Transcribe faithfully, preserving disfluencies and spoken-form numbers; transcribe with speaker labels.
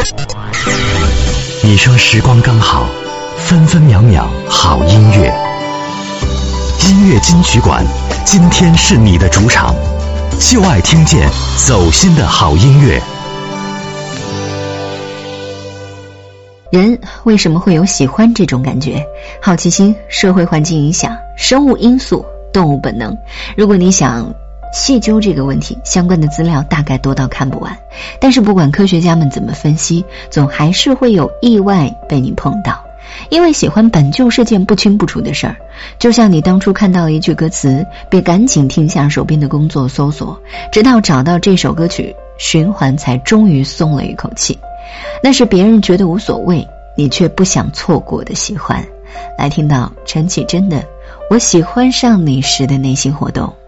Speaker 1: 你说时光刚好，分分秒秒好音乐。音乐金曲馆，今天是你的主场，就爱听见走心的好音乐。
Speaker 2: 人为什么会有喜欢这种感觉？好奇心、社会环境影响、生物因素、动物本能。如果你想细究这个问题，相关的资料大概多到看不完。但是不管科学家们怎么分析，总还是会有意外被你碰到。因为喜欢本就是件不清不楚的事儿，就像你当初看到了一句歌词，别赶紧停下手边的工作搜索，直到找到这首歌曲循环，才终于松了一口气。那是别人觉得无所谓，你却不想错过的喜欢。来听到陈绮贞的《我喜欢上你时的内心活动》。